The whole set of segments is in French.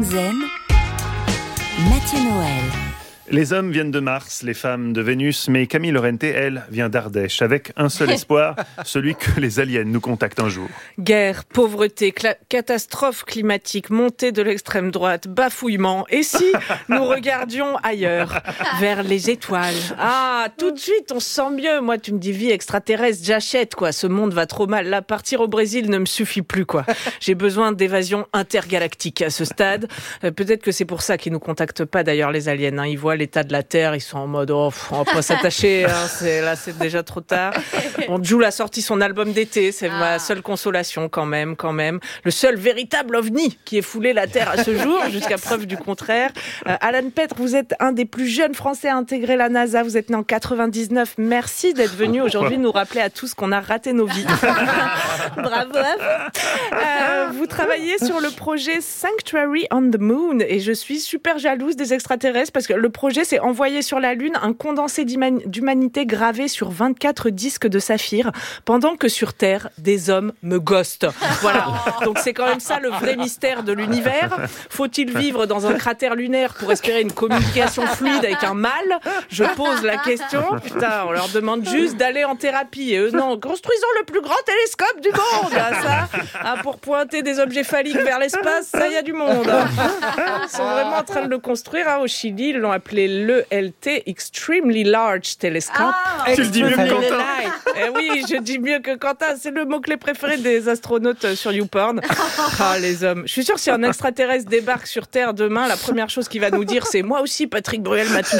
Zen, Mathieu Noël. Les hommes viennent de Mars, les femmes de Vénus, mais Camille Lorente, elle, vient d'Ardèche, avec un seul espoir, celui que les aliens nous contactent un jour. Guerre, pauvreté, catastrophe climatique, montée de l'extrême droite, bafouillement. Et si nous regardions ailleurs, vers les étoiles? Ah, tout de suite, on se sent mieux. Moi, tu me dis vie extraterrestre, j'achète, quoi. Ce monde va trop mal. Là, partir au Brésil ne me suffit plus, quoi. J'ai besoin d'évasion intergalactique à ce stade. Peut-être que c'est pour ça qu'ils nous contactent pas, d'ailleurs, les aliens. Ils voient l'état de la Terre, ils sont en mode on va pas s'attacher, c'est déjà trop tard. Bon, Jul a sorti son album d'été, c'est ma seule consolation quand même. Le seul véritable ovni qui ait foulé la Terre à ce jour, jusqu'à preuve du contraire. Alan Petre, vous êtes un des plus jeunes Français à intégrer la NASA, vous êtes né en 99. Merci d'être venu aujourd'hui nous rappeler à tous qu'on a raté nos vies. Bravo à vous. Vous travaillez sur le projet Sanctuary on the Moon et je suis super jalouse des extraterrestres parce que le projet c'est envoyer sur la Lune un condensé d'humanité gravé sur 24 disques de saphir, pendant que sur Terre, des hommes me ghostent. Voilà. Donc c'est quand même ça le vrai mystère de l'univers. Faut-il vivre dans un cratère lunaire pour espérer une communication fluide avec un mâle? Je pose la question. Putain, on leur demande juste d'aller en thérapie. Et eux, non, construisons le plus grand télescope du monde. Pour pointer des objets phalliques vers l'espace, ça y a du monde. Ils sont vraiment en train de le construire au Chili. Ils l'ont appelé l'ELT, Extremely Large Telescope. Tu le dis mieux que Quentin. Oui, je dis mieux que Quentin. C'est le mot-clé préféré des astronautes sur YouPorn. Les hommes. Je suis sûre que si un extraterrestre débarque sur Terre demain, la première chose qu'il va nous dire, c'est « Moi aussi, Patrick Bruel m'a touché. »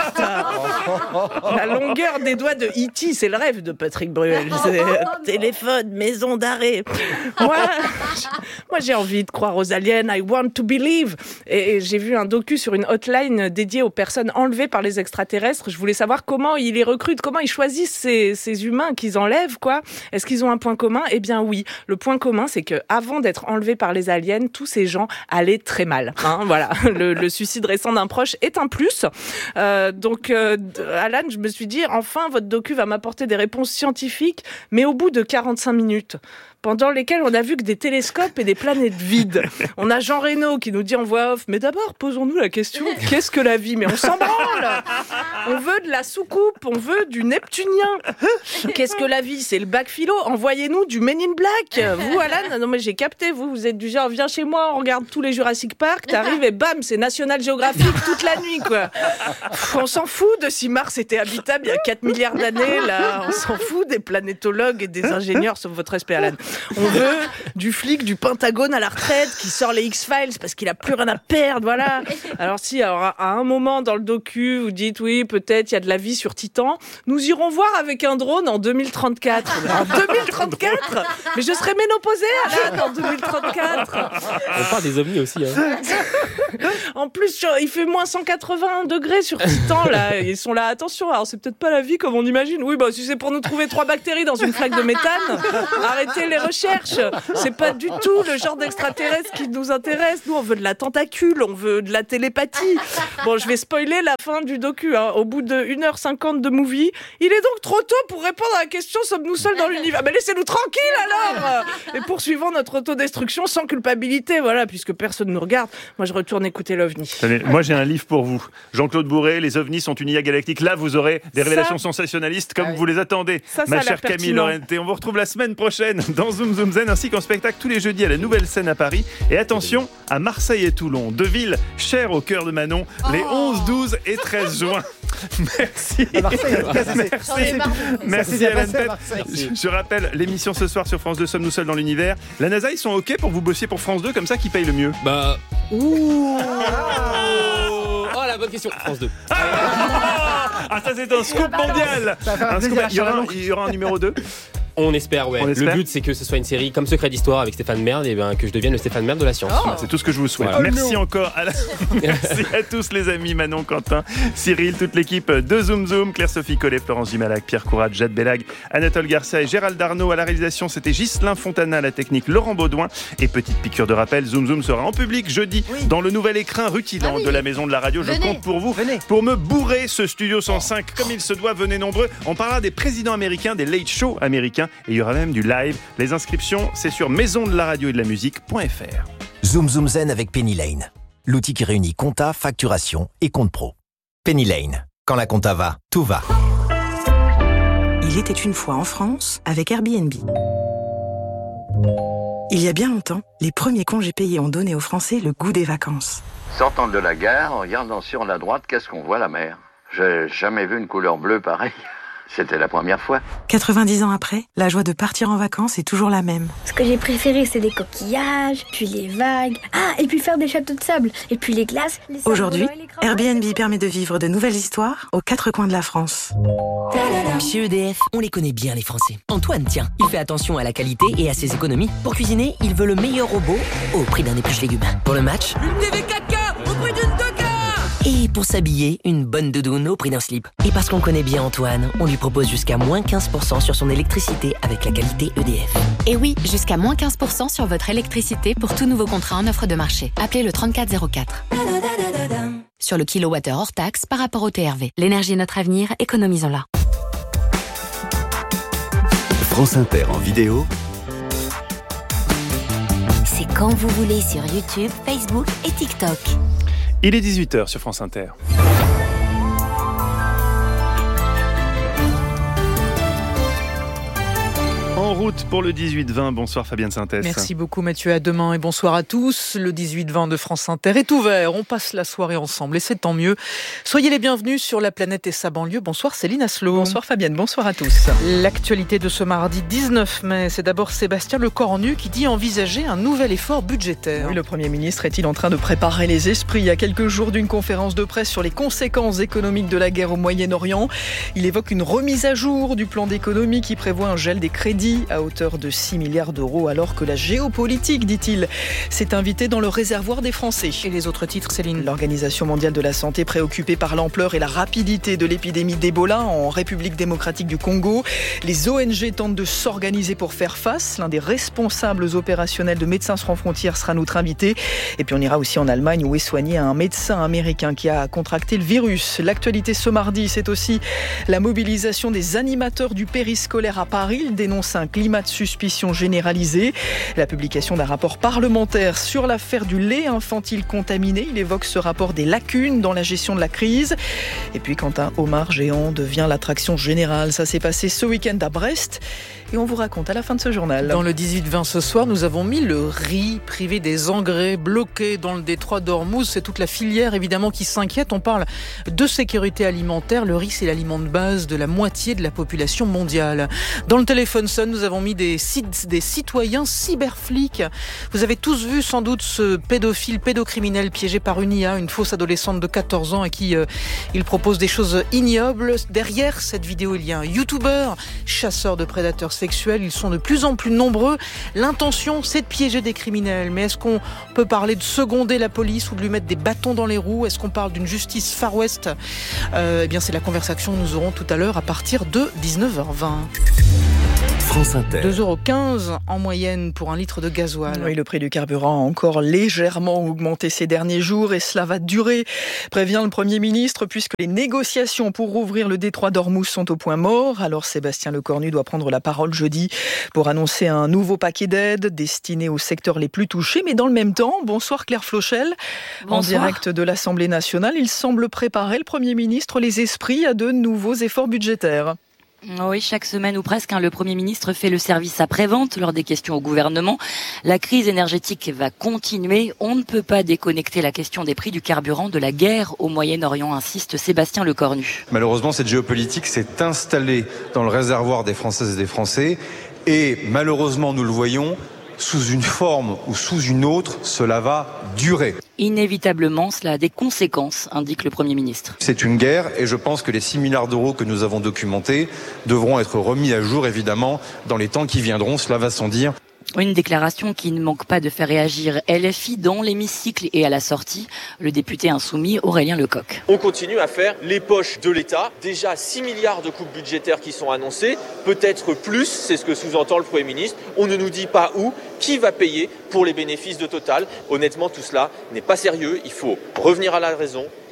La longueur des doigts de E.T., c'est le rêve de Patrick Bruel. Téléphone, maison d'arrêt. Moi, j'ai envie de croire aux aliens. I want to believe. Et j'ai vu un docu sur une hotline dédiée aux personnes enlevées par les extraterrestres. Je voulais savoir comment ils les recrutent, comment ils choisissent ces humains qu'ils enlèvent, quoi. Est-ce qu'ils ont un point commun? Eh bien oui. Le point commun, c'est que avant d'être enlevés par les aliens, tous ces gens allaient très mal. Voilà. Le suicide récent d'un proche est un plus. Donc, Alan, je me suis dit, enfin, votre docu va m'apporter des réponses scientifiques, mais au bout de 45 minutes. Pendant lesquels on a vu que des télescopes et des planètes vides. On a Jean Reno qui nous dit en voix off, mais d'abord, posons-nous la question, qu'est-ce que la vie? Mais on s'en branle! On veut de la soucoupe, on veut du neptunien. Qu'est-ce que la vie? C'est le bac philo. Envoyez-nous du Men in Black. Vous, Alan? Non, mais j'ai capté, vous êtes du genre, viens chez moi, on regarde tous les Jurassic Park, t'arrives et bam, c'est National Geographic toute la nuit, quoi. On s'en fout de si Mars était habitable il y a 4 milliards d'années, là. On s'en fout des planétologues et des ingénieurs, sauf votre respect, Alan. On veut du flic du Pentagone à la retraite qui sort les X-Files parce qu'il a plus rien à perdre, voilà. Alors à un moment dans le docu, vous dites oui, peut-être il y a de la vie sur Titan. Nous irons voir avec un drone en 2034. En 2034 ? Mais je serai ménopausée, Alan, en 2034. On parle des ovnis aussi. En plus, il fait moins 180 degrés sur Titan, là. Ils sont là, attention, alors c'est peut-être pas la vie comme on imagine. Oui, si c'est pour nous trouver 3 bactéries dans une flaque de méthane, arrêtez les recherches. C'est pas du tout le genre d'extraterrestre qui nous intéresse. Nous, on veut de la tentacule, on veut de la télépathie. Bon, je vais spoiler la fin du docu. Au bout de 1h50 de movie, il est donc trop tôt pour répondre à la question « Sommes-nous seuls dans l'univers ?» Mais laissez-nous tranquilles alors. Et poursuivons notre autodestruction sans culpabilité, voilà, puisque personne ne nous regarde. Moi, je retourne écouter l'OVNI. Moi, j'ai un livre pour vous. Jean-Claude Bourré, les ovnis sont une IA galactique. Là, vous aurez des révélations sensationnalistes comme vous les attendez. Ma chère Camille Lorente, on vous retrouve la semaine prochaine dans Zoom Zoom Zen, ainsi qu'en spectacle tous les jeudis à la Nouvelle Scène à Paris. Et attention, à Marseille et Toulon, 2 villes chères au cœur de Manon, les 11, 12 et 13 juin. Merci. Merci Alan Petre. Je rappelle, l'émission ce soir sur France 2, Sommes-nous seuls dans l'univers. La NASA, ils sont OK pour vous bossiez pour France 2, comme ça, qui paye le mieux? La bonne question. France 2. Ça c'est un scoop mondial. Il y aura un numéro 2. On espère, ouais. Le but, c'est que ce soit une série comme Secret d'Histoire avec Stéphane Merde, et que je devienne le Stéphane Merde de la science. C'est tout ce que je vous souhaite. Voilà. Merci encore. Merci à tous les amis, Manon, Quentin, Cyril, toute l'équipe de Zoom Zoom, Claire-Sophie Collet, Florence Dumalac, Pierre Courade, Jade Bellag, Anatole Garcia et Gérald Darnaud. À la réalisation, c'était Ghislain Fontana, à la technique Laurent Baudouin. Et petite piqûre de rappel, Zoom Zoom sera en public jeudi dans le nouvel écrin rutilant de la Maison de la Radio. Je compte pour vous, pour me bourrer ce Studio 105 comme il se doit. Venez nombreux. On parlera des présidents américains, des late shows américains, et il y aura même du live. Les inscriptions, c'est sur maisondelaradio et de la musique.fr. Zoom Zoom Zen avec Penny Lane. l'outil qui réunit compta, facturation et compte pro. Penny Lane. Quand la compta va, tout va. Il était une fois en France avec Airbnb. Il y a bien longtemps, les premiers congés payés ont donné aux Français le goût des vacances. Sortant de la gare, en regardant sur la droite, qu'est-ce qu'on voit? La mer. J'ai jamais vu une couleur bleue pareille. C'était la première fois. 90 ans après, la joie de partir en vacances est toujours la même. Ce que j'ai préféré, c'est les coquillages, puis les vagues. Ah, et puis faire des châteaux de sable, et puis les glaces. Aujourd'hui, Airbnb permet de vivre de nouvelles histoires aux quatre coins de la France. Chez EDF, on les connaît bien les Français. Antoine, tiens, il fait attention à la qualité et à ses économies. Pour cuisiner, il veut le meilleur robot au prix d'un épluche légumes. Pour le match, une TV 4K au prix d'une 2K. Et pour s'habiller, une bonne doudoune au prix d'un slip. Et parce qu'on connaît bien Antoine, on lui propose jusqu'à moins 15% sur son électricité avec la qualité EDF. Et oui, jusqu'à moins 15% sur votre électricité pour tout nouveau contrat en offre de marché. Appelez le 3404. Sur le kilowattheure hors taxe par rapport au TRV. L'énergie est notre avenir, économisons-la. France Inter en vidéo. C'est quand vous voulez sur YouTube, Facebook et TikTok. Il est 18h sur France Inter. En route pour le 18-20. Bonsoir Fabienne Synthèse. Merci beaucoup Mathieu, à demain et bonsoir à tous. Le 18-20 de France Inter est ouvert. On passe la soirée ensemble et c'est tant mieux. Soyez les bienvenus sur La Planète et sa banlieue. Bonsoir Céline Asselot. Bonsoir Fabienne, bonsoir à tous. L'actualité de ce mardi 19 mai, c'est d'abord Sébastien Lecornu qui dit envisager un nouvel effort budgétaire. Oui, le Premier ministre est-il en train de préparer les esprits? Il y a quelques jours d'une conférence de presse sur les conséquences économiques de la guerre au Moyen-Orient. Il évoque une remise à jour du plan d'économie qui prévoit un gel des crédits à hauteur de 6 milliards d'euros alors que la géopolitique, dit-il, s'est invitée dans le réservoir des Français. Et les autres titres, Céline? L'Organisation mondiale de la santé préoccupée par l'ampleur et la rapidité de l'épidémie d'Ebola en République démocratique du Congo. Les ONG tentent de s'organiser pour faire face. L'un des responsables opérationnels de Médecins sans frontières sera notre invité. Et puis on ira aussi en Allemagne où est soigné un médecin américain qui a contracté le virus. L'actualité ce mardi, c'est aussi la mobilisation des animateurs du périscolaire à Paris. Ils dénoncent un climat de suspicion généralisée. La publication d'un rapport parlementaire sur l'affaire du lait infantile contaminé. Il évoque ce rapport des lacunes dans la gestion de la crise. Et puis quand un homard géant devient l'attraction générale, ça s'est passé ce week-end à Brest. Et on vous raconte à la fin de ce journal. Dans le 18-20 ce soir, nous avons mis le riz privé des engrais bloqué dans le détroit d'Ormuz. C'est toute la filière évidemment qui s'inquiète. On parle de sécurité alimentaire. Le riz, c'est l'aliment de base de la moitié de la population mondiale. Dans le téléphone sonne, nous avons mis des citoyens cyberflics. Vous avez tous vu sans doute ce pédocriminel piégé par une IA, une fausse adolescente de 14 ans à qui il propose des choses ignobles. Derrière cette vidéo, il y a un YouTuber, chasseur de prédateurs sexuels. Ils sont de plus en plus nombreux. L'intention, c'est de piéger des criminels. Mais est-ce qu'on peut parler de seconder la police ou de lui mettre des bâtons dans les roues? Est-ce qu'on parle d'une justice Far West? Eh bien, c'est la conversation que nous aurons tout à l'heure à partir de 19h20. France Inter. 2,15 € en moyenne pour un litre de gasoil. Oui, le prix du carburant a encore légèrement augmenté ces derniers jours et cela va durer, prévient le Premier ministre, puisque les négociations pour rouvrir le détroit d'Ormuz sont au point mort. Alors Sébastien Lecornu doit prendre la parole jeudi pour annoncer un nouveau paquet d'aides destiné aux secteurs les plus touchés. Mais dans le même temps, bonsoir Claire Flochel, en direct de l'Assemblée nationale. Il semble préparer, le Premier ministre, les esprits à de nouveaux efforts budgétaires. Oui, chaque semaine ou presque, le Premier ministre fait le service après-vente lors des questions au gouvernement. La crise énergétique va continuer. On ne peut pas déconnecter la question des prix du carburant de la guerre au Moyen-Orient, insiste Sébastien Lecornu. Malheureusement, cette géopolitique s'est installée dans le réservoir des Françaises et des Français. Et malheureusement, nous le voyons, sous une forme ou sous une autre, cela va durer. Inévitablement, cela a des conséquences, indique le Premier ministre. C'est une guerre et je pense que les 6 milliards d'euros que nous avons documentés devront être remis à jour, évidemment, dans les temps qui viendront, cela va sans dire. Une déclaration qui ne manque pas de faire réagir LFI dans l'hémicycle et à la sortie, le député insoumis Aurélien Lecoq. On continue à faire les poches de l'État. Déjà 6 milliards de coupes budgétaires qui sont annoncées, peut-être plus, c'est ce que sous-entend le Premier ministre. On ne nous dit pas où, qui va payer pour les bénéfices de Total. Honnêtement, tout cela n'est pas sérieux. Il faut revenir à la raison.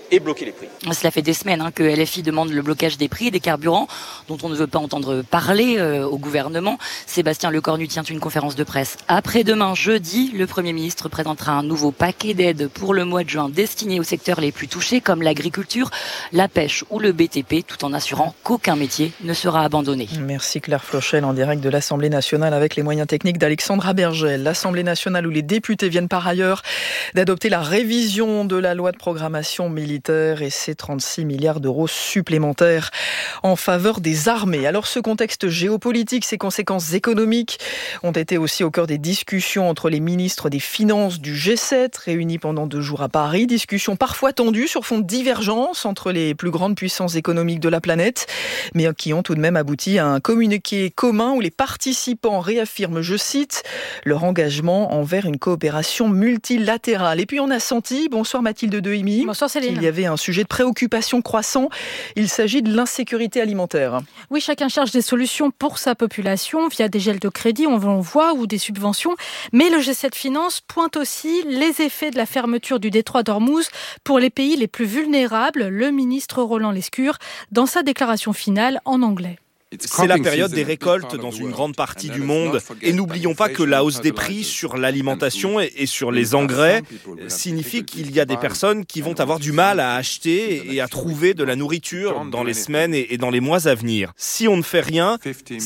et bloquer les prix. Cela fait des semaines que LFI demande le blocage des prix des carburants dont on ne veut pas entendre parler au gouvernement. Sébastien Lecornu tient une conférence de presse après-demain, jeudi. Le Premier ministre présentera un nouveau paquet d'aides pour le mois de juin destiné aux secteurs les plus touchés comme l'agriculture, la pêche ou le BTP, tout en assurant qu'aucun métier ne sera abandonné. Merci Claire Flochel en direct de l'Assemblée nationale avec les moyens techniques d'Alexandra Bergel. L'Assemblée nationale où les députés viennent par ailleurs d'adopter la révision de la loi de programmation militaire et ses 36 milliards d'euros supplémentaires en faveur des armées. Alors ce contexte géopolitique, ses conséquences économiques ont été aussi au cœur des discussions entre les ministres des Finances du G7 réunis pendant 2 jours à Paris. Discussions parfois tendues sur fond de divergence entre les plus grandes puissances économiques de la planète, mais qui ont tout de même abouti à un communiqué commun où les participants réaffirment, je cite, leur engagement envers une coopération multilatérale. Et puis on a senti, bonsoir Mathilde Dehimi, bonsoir Céline, qu'il y avait un sujet de préoccupation croissant. Il s'agit de l'insécurité alimentaire. Oui, chacun cherche des solutions pour sa population via des gels de crédit, on voit, ou des subventions. Mais le G7 Finances pointe aussi les effets de la fermeture du détroit d'Ormuz pour les pays les plus vulnérables. Le ministre Roland Lescure dans sa déclaration finale en anglais. C'est la période des récoltes dans une grande partie du monde. Et n'oublions pas que la hausse des prix sur l'alimentation et sur les engrais signifie qu'il y a des personnes qui vont avoir du mal à acheter et à trouver de la nourriture dans les semaines et dans les mois à venir. Si on ne fait rien,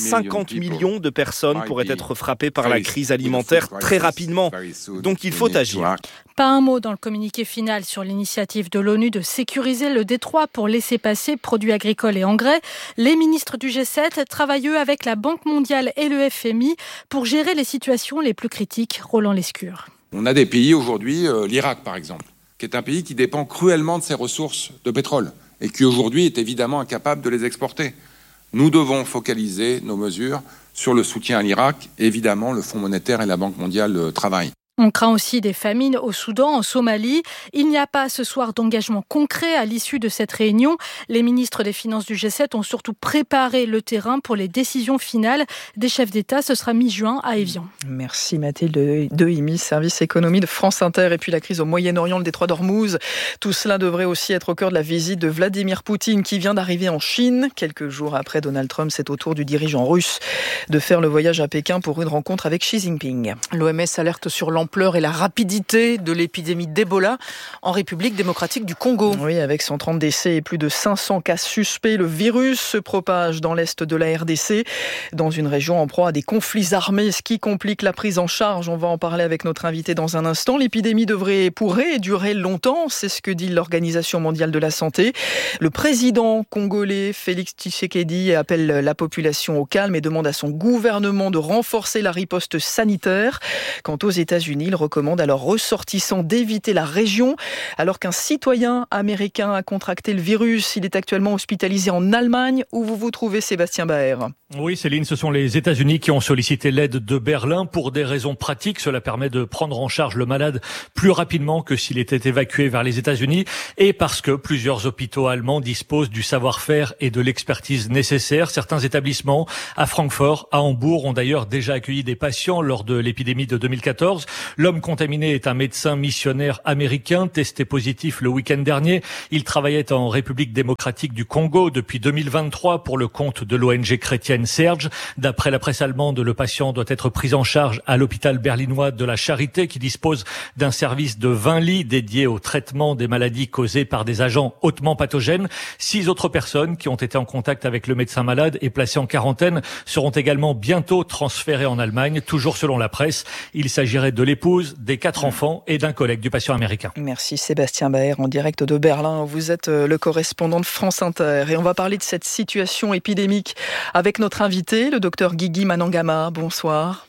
50 millions de personnes pourraient être frappées par la crise alimentaire très rapidement. Donc il faut agir. Pas un mot dans le communiqué final sur l'initiative de l'ONU de sécuriser le détroit pour laisser passer produits agricoles et engrais. Les ministres du G7 travaillent avec la Banque mondiale et le FMI pour gérer les situations les plus critiques. Roland Lescure. On a des pays aujourd'hui, l'Irak par exemple, qui est un pays qui dépend cruellement de ses ressources de pétrole et qui aujourd'hui est évidemment incapable de les exporter. Nous devons focaliser nos mesures sur le soutien à l'Irak. Évidemment, le Fonds monétaire et la Banque mondiale travaillent. On craint aussi des famines au Soudan, en Somalie. Il n'y a pas ce soir d'engagement concret à l'issue de cette réunion. Les ministres des Finances du G7 ont surtout préparé le terrain pour les décisions finales des chefs d'État. Ce sera mi-juin à Évian. Merci Mathilde Dehimi, service économie de France Inter. Et puis la crise au Moyen-Orient, le détroit d'Ormuz. Tout cela devrait aussi être au cœur de la visite de Vladimir Poutine qui vient d'arriver en Chine. Quelques jours après Donald Trump, c'est au tour du dirigeant russe de faire le voyage à Pékin pour une rencontre avec Xi Jinping. L'OMS alerte sur l'ampleur et la rapidité de l'épidémie d'Ebola en République démocratique du Congo. Oui, avec 130 décès et plus de 500 cas suspects, le virus se propage dans l'est de la RDC, dans une région en proie à des conflits armés, ce qui complique la prise en charge. On va en parler avec notre invité dans un instant. L'épidémie pourrait durer longtemps, c'est ce que dit l'Organisation mondiale de la santé. Le président congolais Félix Tshisekedi appelle la population au calme et demande à son gouvernement de renforcer la riposte sanitaire. Quant aux États-Unis, il recommande à leurs ressortissants d'éviter la région. Alors qu'un citoyen américain a contracté le virus, il est actuellement hospitalisé en Allemagne. Où vous trouvez, Sébastien Baer? Oui, Céline, ce sont les États-Unis qui ont sollicité l'aide de Berlin pour des raisons pratiques. Cela permet de prendre en charge le malade plus rapidement que s'il était évacué vers les États-Unis et parce que plusieurs hôpitaux allemands disposent du savoir-faire et de l'expertise nécessaires. Certains établissements à Francfort, à Hambourg ont d'ailleurs déjà accueilli des patients lors de l'épidémie de 2014. L'homme contaminé est un médecin missionnaire américain, testé positif le week-end dernier. Il travaillait en République démocratique du Congo depuis 2023 pour le compte de l'ONG chrétienne Serge. D'après la presse allemande, le patient doit être pris en charge à l'hôpital berlinois de la Charité qui dispose d'un service de 20 lits dédiés au traitement des maladies causées par des agents hautement pathogènes. 6 autres personnes qui ont été en contact avec le médecin malade et placées en quarantaine seront également bientôt transférées en Allemagne. Toujours selon la presse, il s'agirait de l'épouse, des 4 enfants et d'un collègue du patient américain. Merci Sébastien Baer en direct de Berlin. Vous êtes le correspondant de France Inter et on va parler de cette situation épidémique avec notre invité, le docteur Guigui Manangama. Bonsoir.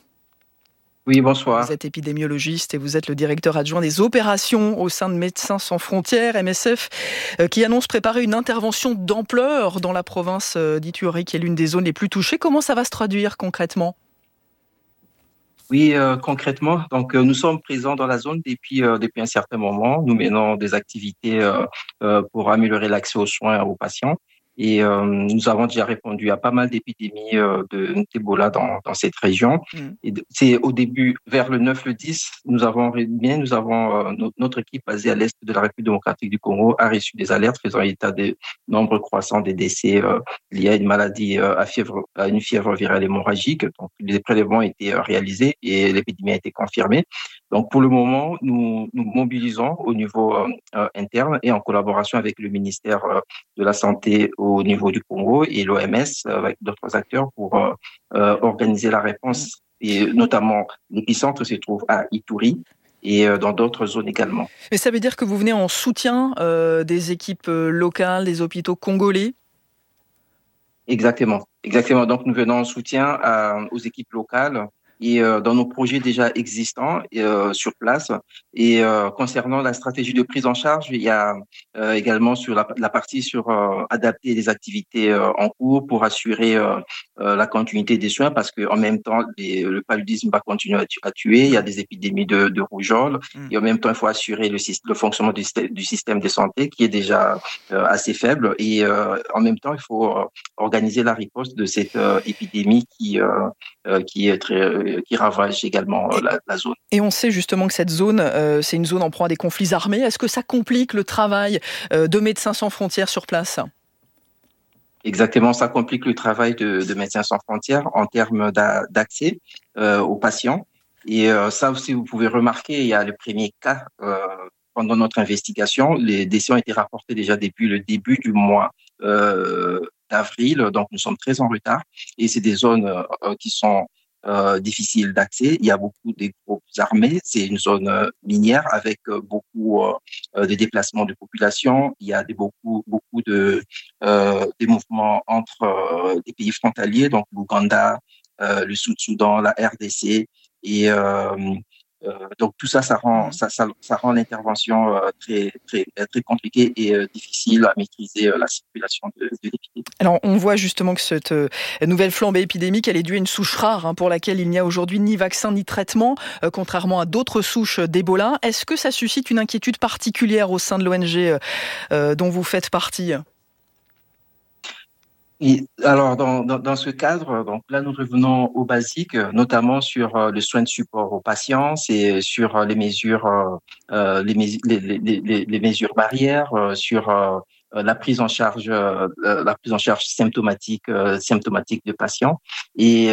Oui, bonsoir. Vous êtes épidémiologiste et vous êtes le directeur adjoint des opérations au sein de Médecins sans frontières, MSF, qui annonce préparer une intervention d'ampleur dans la province d'Ituri, qui est l'une des zones les plus touchées. Comment ça va se traduire concrètement ? Oui, concrètement, donc nous sommes présents dans la zone depuis un certain moment. Nous menons des activités pour améliorer l'accès aux soins aux patients. Et nous avons déjà répondu à pas mal d'épidémies d'Ebola dans cette région. Et c'est au début, vers le 9, le 10, notre équipe basée à l'est de la République démocratique du Congo a reçu des alertes faisant état des nombres croissants des décès liés à une maladie, à une fièvre virale hémorragique. Donc, les prélèvements ont été réalisés et l'épidémie a été confirmée. Donc, pour le moment, nous mobilisons au niveau interne et en collaboration avec le ministère de la Santé au niveau du Congo et l'OMS avec d'autres acteurs pour organiser la réponse. Et notamment, l'épicentre se trouve à Ituri et dans d'autres zones également. Mais ça veut dire que vous venez en soutien des équipes locales, des hôpitaux congolais ? Exactement. Donc, nous venons en soutien aux équipes locales et dans nos projets déjà existants sur place. Et concernant la stratégie de prise en charge, il y a également sur la partie sur adapter les activités en cours pour assurer la continuité des soins, parce que en même temps le paludisme va continuer à tuer. Il y a des épidémies de rougeole et en même temps il faut assurer le fonctionnement du système de santé qui est déjà assez faible. Et en même temps il faut organiser la riposte de cette épidémie qui ravage également la zone. Et on sait justement que cette zone, c'est une zone en proie à des conflits armés. Est-ce que ça complique le travail de Médecins sans frontières sur place ? Exactement, ça complique le travail de Médecins sans frontières en termes d'accès aux patients. Et ça aussi, vous pouvez remarquer, il y a le premier cas pendant notre investigation. Les décès ont été rapportés déjà depuis le début du mois d'avril, donc nous sommes très en retard. Et c'est des zones qui sont difficiles d'accès. Il y a beaucoup de groupes armés. C'est une zone minière avec beaucoup de déplacements de population. Il y a beaucoup des mouvements entre des pays frontaliers, donc l'Ouganda, le Sud-Soudan, la RDC. Et donc tout ça, ça rend l'intervention très compliquée et difficile à maîtriser la circulation de l'épidémie. Alors on voit justement que cette nouvelle flambée épidémique, elle est due à une souche rare pour laquelle il n'y a aujourd'hui ni vaccin ni traitement, contrairement à d'autres souches d'Ebola. Est-ce que ça suscite une inquiétude particulière au sein de l'ONG dont vous faites partie ? Et alors, dans ce cadre, donc là, nous revenons aux basiques, notamment sur le soin de support aux patients, c'est sur les mesures barrières, sur la prise en charge symptomatique de patients, et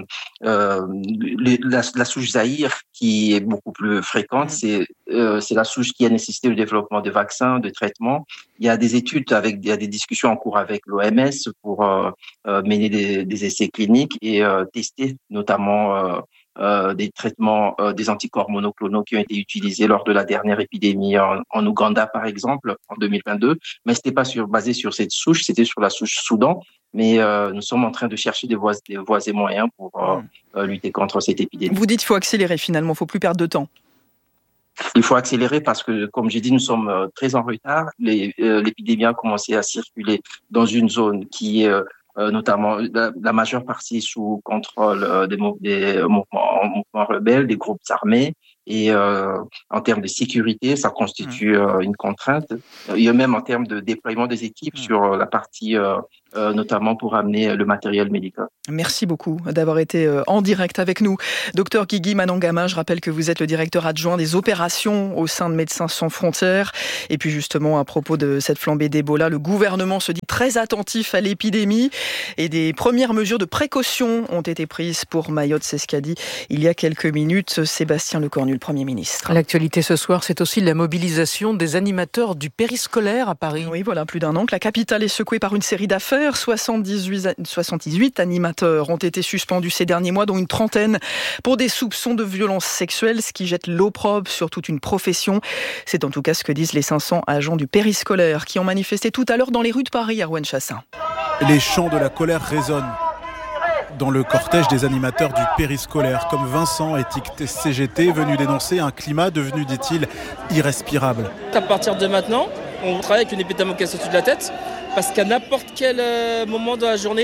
la souche Zaïre qui est beaucoup plus fréquente, c'est la souche qui a nécessité le développement de vaccins, de traitements. Il y a des études il y a des discussions en cours avec l'OMS pour mener des essais cliniques et tester notamment des traitements, des anticorps monoclonaux qui ont été utilisés lors de la dernière épidémie en Ouganda, par exemple, en 2022. Mais c'était pas basé sur cette souche, c'était sur la souche Soudan. Mais nous sommes en train de chercher des voies et moyens pour lutter contre cette épidémie. Vous dites qu'il faut accélérer finalement, il ne faut plus perdre de temps. Il faut accélérer parce que, comme j'ai dit, nous sommes très en retard. L'épidémie a commencé à circuler dans une zone qui est notamment la majeure partie sous contrôle des mouvements rebelles, des groupes armés. Et en termes de sécurité, ça constitue une contrainte. Il y a même en termes de déploiement des équipes sur la partie, notamment pour amener le matériel médical. Merci beaucoup d'avoir été en direct avec nous. Docteur Guigui Manangama, je rappelle que vous êtes le directeur adjoint des opérations au sein de Médecins sans frontières. Et puis justement, à propos de cette flambée d'Ebola, le gouvernement se dit très attentif à l'épidémie et des premières mesures de précaution ont été prises pour Mayotte, c'est ce qu'a dit il y a quelques minutes Sébastien Lecornu, le Premier ministre. L'actualité ce soir, c'est aussi la mobilisation des animateurs du périscolaire à Paris. Oui, voilà, plus d'un an que la capitale est secouée par une série d'affaires. 78 animateurs ont été suspendus ces derniers mois, dont une trentaine pour des soupçons de violences sexuelles, ce qui jette l'opprobre sur toute une profession. C'est en tout cas ce que disent les 500 agents du périscolaire qui ont manifesté tout à l'heure dans les rues de Paris, Arwen Chassin. Les chants de la colère résonnent dans le cortège des animateurs du périscolaire, comme Vincent, étiqueté CGT, venu dénoncer un climat devenu, dit-il, irrespirable. À partir de maintenant, on travaille avec une épée de Damoclès au-dessus de la tête, parce qu'à n'importe quel moment de la journée,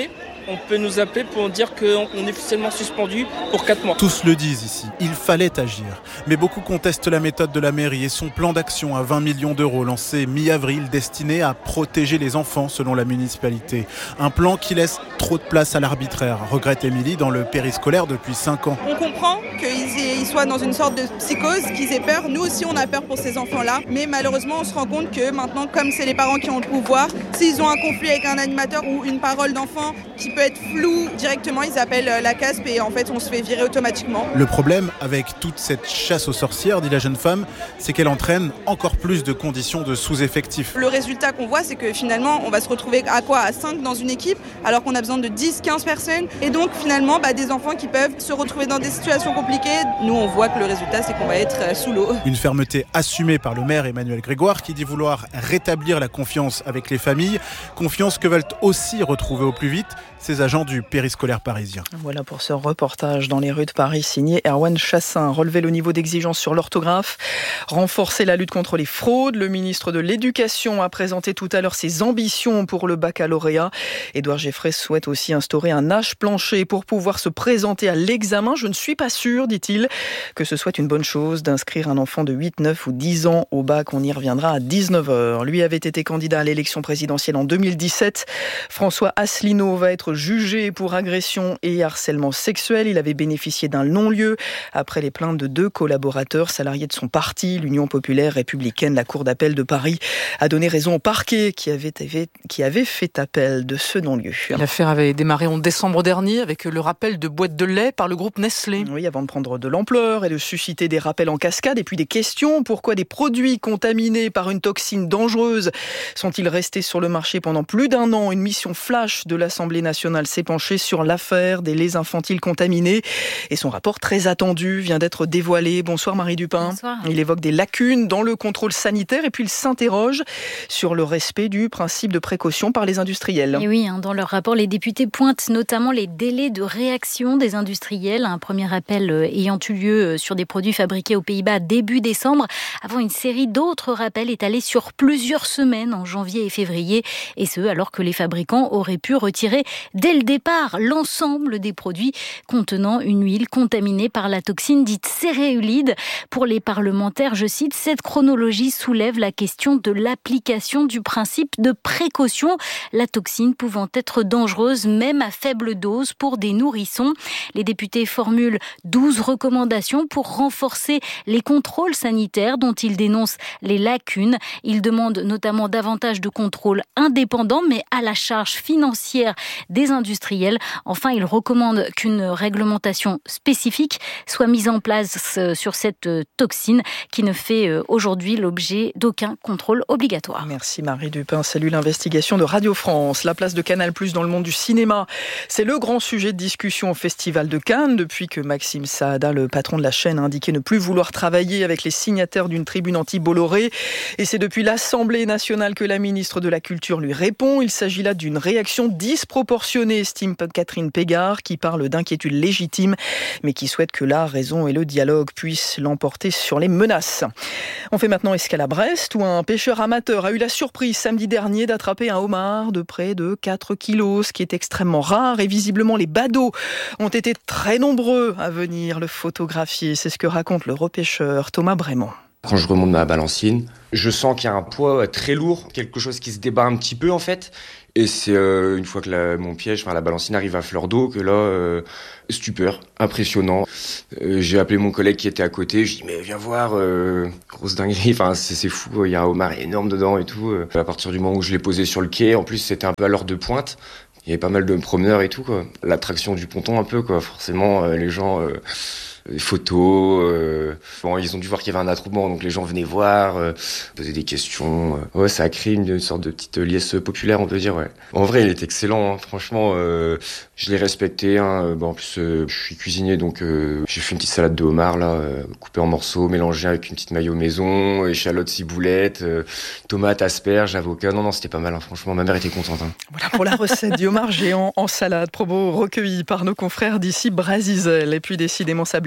on peut nous appeler pour dire qu'on est officiellement suspendu pour 4 mois. Tous le disent ici, il fallait agir. Mais beaucoup contestent la méthode de la mairie et son plan d'action à 20 millions d'euros lancé mi-avril destiné à protéger les enfants selon la municipalité. Un plan qui laisse trop de place à l'arbitraire, regrette Émilie dans le périscolaire depuis 5 ans. On comprend qu'ils soient dans une sorte de psychose, qu'ils aient peur. Nous aussi on a peur pour ces enfants-là. Mais malheureusement on se rend compte que maintenant, comme c'est les parents qui ont le pouvoir, s'ils ont un conflit avec un animateur ou une parole d'enfant qui peut être floue, directement ils appellent la CASP et en fait on se fait virer automatiquement. Le problème avec toute cette chasse aux sorcières, dit la jeune femme, c'est qu'elle entraîne encore plus de conditions de sous-effectif. Le résultat qu'on voit, c'est que finalement on va se retrouver à 5 dans une équipe alors qu'on a besoin de 10-15 personnes et donc finalement des enfants qui peuvent se retrouver dans des situations compliquées. Nous on voit que le résultat c'est qu'on va être sous l'eau. Une fermeté assumée par le maire Emmanuel Grégoire qui dit vouloir rétablir la confiance avec les familles, confiance que veulent aussi retrouver au plus vite ces agents du périscolaire parisien. Voilà pour ce reportage dans les rues de Paris signé Erwan Chassin. Relever le niveau d'exigence sur l'orthographe, renforcer la lutte contre les fraudes. Le ministre de l'Éducation a présenté tout à l'heure ses ambitions pour le baccalauréat. Édouard Geffray souhaite aussi instaurer un âge plancher pour pouvoir se présenter à l'examen. Je ne suis pas sûr, dit-il, que ce soit une bonne chose d'inscrire un enfant de 8, 9 ou 10 ans au bac. On y reviendra à 19h. Lui avait été candidat à l'élection présidentielle en 2017. François Asselineau va être jugé pour agression et harcèlement sexuel. Il avait bénéficié d'un non-lieu après les plaintes de 2 collaborateurs salariés de son parti, l'Union populaire républicaine. La Cour d'appel de Paris a donné raison au parquet qui avait fait appel de ce non-lieu. L'affaire avait démarré en décembre dernier avec le rappel de boîtes de lait par le groupe Nestlé. Oui, avant de prendre de l'ampleur et de susciter des rappels en cascade et puis des questions. Pourquoi des produits contaminés par une toxine dangereuse sont-ils restés sur le marché pendant plus d'1 an? Une mission flash de l'Assemblée nationale s'est penchée sur l'affaire des laits infantiles contaminés et son rapport très attendu vient d'être dévoilé. Bonsoir Marie Dupin. Bonsoir. Il évoque des lacunes dans le contrôle sanitaire et puis il s'interroge sur le respect du principe de précaution par les industriels. Et oui, dans leur rapport, les députés pointent notamment les délais de réaction des industriels. Un premier appel ayant eu lieu sur des produits fabriqués aux Pays-Bas début décembre, avant une série d'autres rappels étalés sur plusieurs semaines en janvier et février, et ce alors que les fabricants auraient pu retirer dès le départ l'ensemble des produits contenant une huile contaminée par la toxine dite céréulide. Pour les parlementaires, je cite, cette chronologie soulève la question de l'application du principe de précaution, la toxine pouvant être dangereuse même à faible dose pour des nourrissons. Les députés formulent 12 recommandations pour renforcer les contrôles sanitaires dont ils dénoncent les lacunes. Ils demandent notamment davantage de contrôles indépendants mais à la charge financière des industriels. Enfin, ils recommandent qu'une réglementation spécifique soit mise en place sur cette toxine qui ne fait aujourd'hui l'objet d'aucun contrôle obligatoire. Merci Marie Dupin. Salut l'investigation de Radio France. La place de Canal+ dans le monde du cinéma, c'est le grand sujet de discussion au Festival de Cannes depuis que Maxime Saada, le patron de la chaîne, a indiqué ne plus vouloir travailler avec les signataires d'une tribune anti-Bolloré. Et c'est depuis l'Assemblée nationale que la ministre de la Culture lui répond. Il s'agit là d'une réaction disproportionnée, estime Catherine Pégard, qui parle d'inquiétude légitime, mais qui souhaite que la raison et le dialogue puissent l'emporter sur les menaces. On fait maintenant escale à Brest, où un pêcheur amateur a eu la surprise samedi dernier d'attraper un homard de près de 4 kilos, ce qui est extrêmement rare, et visiblement les badauds ont été très nombreux à venir le photographier. C'est ce que raconte le repêcheur Thomas Brémond. Quand je remonte ma balancine, je sens qu'il y a un poids très lourd, quelque chose qui se débat un petit peu en fait. Et c'est une fois que mon piège, la balancine arrive à fleur d'eau, que là, stupeur, impressionnant. J'ai appelé mon collègue qui était à côté, je dis mais viens voir, grosse dinguerie, c'est fou, il y a un homard énorme dedans et tout. À partir du moment où je l'ai posé sur le quai, en plus c'était un peu à l'heure de pointe, il y avait pas mal de promeneurs et tout, quoi. L'attraction du ponton un peu, quoi. Forcément, les gens... les photos, ils ont dû voir qu'il y avait un attroupement, donc les gens venaient voir, poser des questions. Ouais, ça a créé une sorte de petite liesse populaire, on peut dire, ouais. En vrai, il est excellent, hein. Franchement, je l'ai respecté, hein. En plus, je suis cuisinier, donc j'ai fait une petite salade de homard, là, coupée en morceaux, mélangée avec une petite mayo maison, échalotes, ciboulettes, tomates, asperges, avocat. Non, c'était pas mal, hein. Franchement, ma mère était contente, hein. Voilà pour la recette du homard géant en salade, propos recueillis par nos confrères d'ici Brasizel. Et puis décidément, ça blesse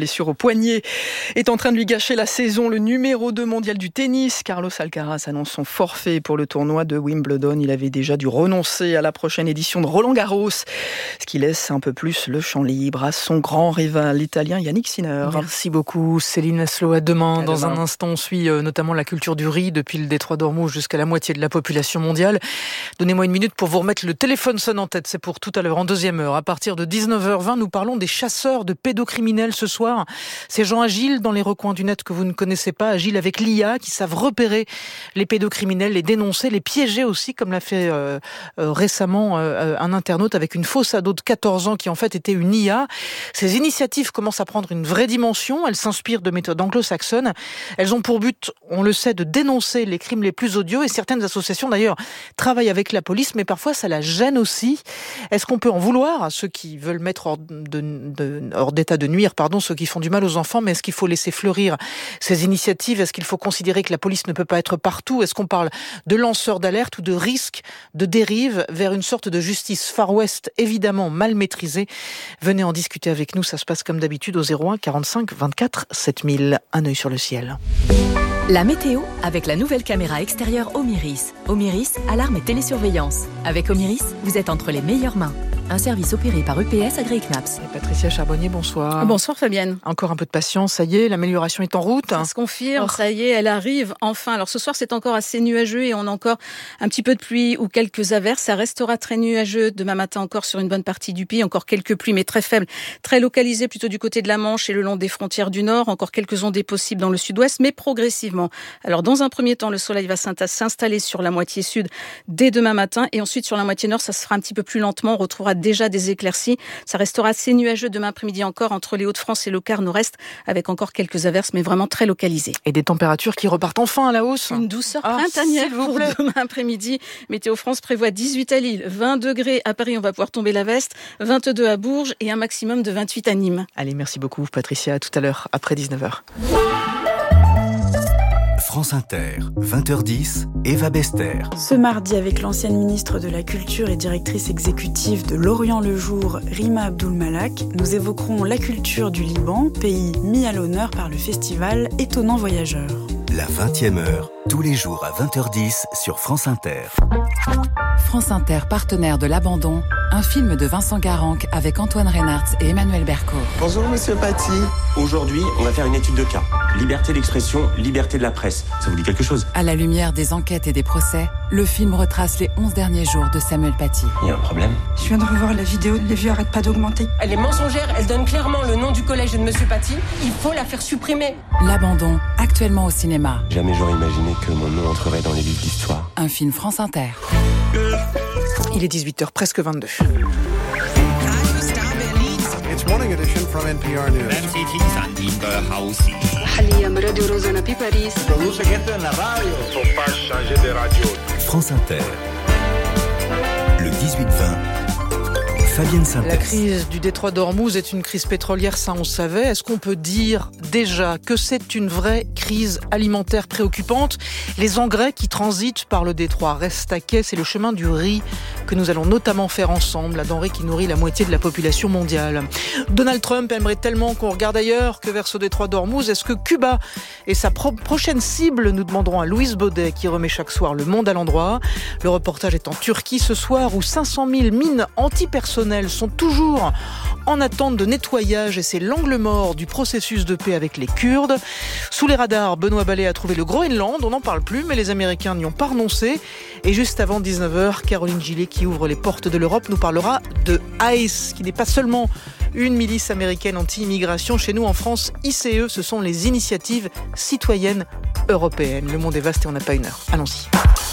blessure au poignet est en train de lui gâcher la saison. Le numéro 2 mondial du tennis, Carlos Alcaraz, annonce son forfait pour le tournoi de Wimbledon. Il avait déjà dû renoncer à la prochaine édition de Roland-Garros, ce qui laisse un peu plus le champ libre à son grand rival, l'italien Yannick Sinner. Merci beaucoup Céline Aslo. À demain. Dans un instant, on suit notamment la culture du riz depuis le détroit d'Ormuz jusqu'à la moitié de la population mondiale. Donnez-moi une minute pour vous remettre le téléphone sonne en tête. C'est pour tout à l'heure, en deuxième heure. À partir de 19h20, nous parlons des chasseurs de pédocriminels ce soir. Ces gens agiles dans les recoins du net que vous ne connaissez pas, agiles avec l'IA, qui savent repérer les pédocriminels, les dénoncer, les piéger aussi, comme l'a fait récemment un internaute avec une fausse ado de 14 ans qui en fait était une IA. Ces initiatives commencent à prendre une vraie dimension. Elles s'inspirent de méthodes anglo-saxonnes. Elles ont pour but, on le sait, de dénoncer les crimes les plus odieux, et certaines associations d'ailleurs travaillent avec la police, mais parfois ça la gêne aussi. Est-ce qu'on peut en vouloir à ceux qui veulent mettre hors d'état de nuire, ceux qui font du mal aux enfants, mais est-ce qu'il faut laisser fleurir ces initiatives? Est-ce qu'il faut considérer que la police ne peut pas être partout? Est-ce qu'on parle de lanceurs d'alerte ou de risque de dérive vers une sorte de justice Far West évidemment mal maîtrisée? Venez en discuter avec nous, ça se passe comme d'habitude au 01 45 24 7000. Un œil sur le ciel. La météo avec la nouvelle caméra extérieure Omiris. Omiris, alarme et télésurveillance. Avec Omiris, vous êtes entre les meilleures mains. Un service opéré par EPS AgriKnaps. Et Patricia Charbonnier, bonsoir. Bonsoir Fabienne. Encore un peu de patience, ça y est, l'amélioration est en route. Ça se confirme, ça y est, elle arrive enfin. Alors ce soir c'est encore assez nuageux et on a encore un petit peu de pluie ou quelques averses. Ça restera très nuageux demain matin encore sur une bonne partie du pays. Encore quelques pluies mais très faibles, très localisées plutôt du côté de la Manche et le long des frontières du Nord. Encore quelques ondées possibles dans le sud-ouest mais progressivement. Alors dans un premier temps, le soleil va s'installer sur la moitié sud dès demain matin et ensuite sur la moitié nord, ça se fera un petit peu plus lentement. On retrouvera déjà des éclaircies. Ça restera assez nuageux demain après-midi encore entre les Hauts-de-France et le quart nord-est avec encore quelques averses mais vraiment très localisées. Et des températures qui repartent enfin à la hausse. Une douceur printanière pour demain après-midi. Météo France prévoit 18 à Lille, 20 degrés à Paris, on va pouvoir tomber la veste, 22 à Bourges et un maximum de 28 à Nîmes. Allez, merci beaucoup Patricia, à tout à l'heure après 19h. France Inter, 20h10, Eva Bester. Ce mardi, avec l'ancienne ministre de la Culture et directrice exécutive de L'Orient le Jour, Rima Abdul Malak, nous évoquerons la culture du Liban, pays mis à l'honneur par le festival Étonnant Voyageur. La 20e heure, tous les jours à 20h10 sur France Inter. France Inter, partenaire de L'Abandon, un film de Vincent Garanc avec Antoine Reinhardt et Emmanuel Berco. Bonjour Monsieur Paty. Aujourd'hui, on va faire une étude de cas. Liberté d'expression, liberté de la presse. Ça vous dit quelque chose? À la lumière des enquêtes et des procès, le film retrace les 11 derniers jours de Samuel Paty. Il y a un problème? Je viens de revoir la vidéo, les vues arrêtent pas d'augmenter. Elle est mensongère, elle donne clairement le nom du collège et de Monsieur Paty. Il faut la faire supprimer. L'Abandon, actuellement au cinéma. Jamais j'aurais imaginé que mon nom entrerait dans les livres d'histoire. Un film France Inter. Il est 18h, presque 22. It's morning edition from NPR News. France Inter. Le 18-20. Fabienne Synthèse. La crise du détroit d'Ormuz est une crise pétrolière, ça on savait. Est-ce qu'on peut dire déjà que c'est une vraie crise alimentaire préoccupante? Les engrais qui transitent par le détroit restent à quai, c'est le chemin du riz que nous allons notamment faire ensemble, la denrée qui nourrit la moitié de la population mondiale. Donald Trump aimerait tellement qu'on regarde ailleurs que vers ce détroit d'Ormuz. Est-ce que Cuba est sa prochaine cible? Nous demanderons à Louise Baudet qui remet chaque soir le monde à l'endroit. Le reportage est en Turquie ce soir où 500 000 mines antipersonnelles sont toujours en attente de nettoyage et c'est l'angle mort du processus de paix avec les Kurdes. Sous les radars, Benoît Ballet a trouvé le Groenland, on n'en parle plus mais les Américains n'y ont pas renoncé. Et juste avant 19h, Caroline Gillet qui ouvre les portes de l'Europe nous parlera de ICE, qui n'est pas seulement une milice américaine anti-immigration. Chez nous en France, ICE, ce sont les initiatives citoyennes européennes. Le monde est vaste et on n'a pas une heure. Allons-y.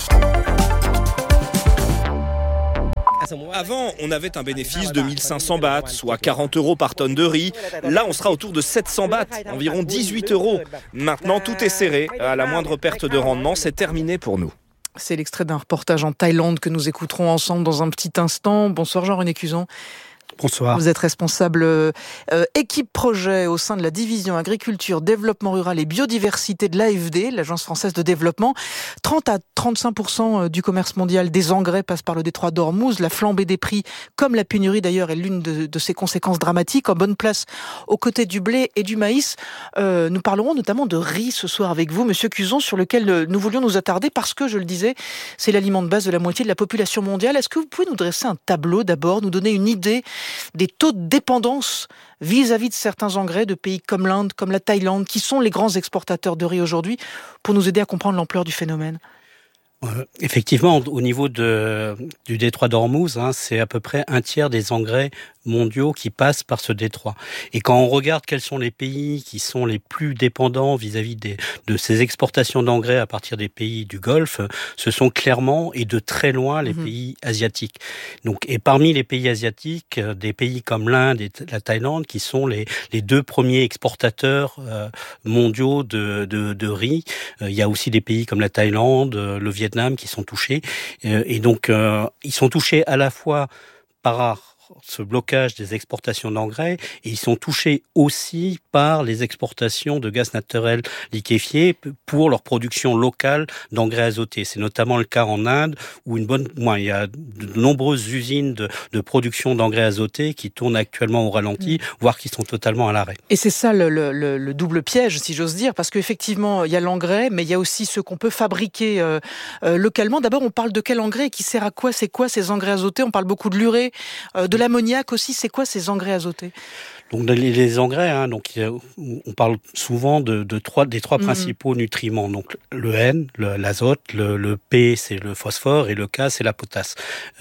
Avant, on avait un bénéfice de 1500 bahts, soit 40 € par tonne de riz. Là, on sera autour de 700 bahts, environ 18 €. Maintenant, tout est serré. À la moindre perte de rendement, c'est terminé pour nous. C'est l'extrait d'un reportage en Thaïlande que nous écouterons ensemble dans un petit instant. Bonsoir Jean-René Cuzon. Bonsoir. Vous êtes responsable équipe projet au sein de la division agriculture, développement rural et biodiversité de l'AFD, l'Agence française de développement. 30 à 35% du commerce mondial des engrais passe par le détroit d'Ormuz. La flambée des prix, comme la pénurie d'ailleurs, est l'une de ses conséquences dramatiques. En bonne place aux côtés du blé et du maïs. Nous parlerons notamment de riz ce soir avec vous, Monsieur Cuzon, sur lequel nous voulions nous attarder parce que, je le disais, c'est l'aliment de base de la moitié de la population mondiale. Est-ce que vous pouvez nous dresser un tableau d'abord, nous donner une idée des taux de dépendance vis-à-vis de certains engrais de pays comme l'Inde, comme la Thaïlande, qui sont les grands exportateurs de riz aujourd'hui, pour nous aider à comprendre l'ampleur du phénomène? Effectivement, au niveau du détroit d'Ormuz, c'est à peu près un tiers des engrais mondiaux qui passent par ce détroit. Et quand on regarde quels sont les pays qui sont les plus dépendants vis-à-vis de ces exportations d'engrais à partir des pays du Golfe, ce sont clairement et de très loin les pays asiatiques. Donc, et parmi les pays asiatiques, des pays comme l'Inde et la Thaïlande qui sont les deux premiers exportateurs mondiaux de riz. Il y a aussi des pays comme la Thaïlande, le Vietnam qui sont touchés. Et donc, ils sont touchés à la fois par ce blocage des exportations d'engrais et ils sont touchés aussi par les exportations de gaz naturel liquéfié pour leur production locale d'engrais azotés. C'est notamment le cas en Inde où il y a de nombreuses usines de production d'engrais azotés qui tournent actuellement au ralenti, voire qui sont totalement à l'arrêt. Et c'est ça le double piège, si j'ose dire, parce qu'effectivement, il y a l'engrais, mais il y a aussi ce qu'on peut fabriquer localement. D'abord, on parle de quel engrais et qui sert à quoi? C'est quoi ces engrais azotés? On parle beaucoup de l'urée, de l'ammoniac aussi. C'est quoi ces engrais azotés? Donc les engrais, on parle souvent des trois principaux nutriments. Donc le N, l'azote, le P c'est le phosphore et le K c'est la potasse.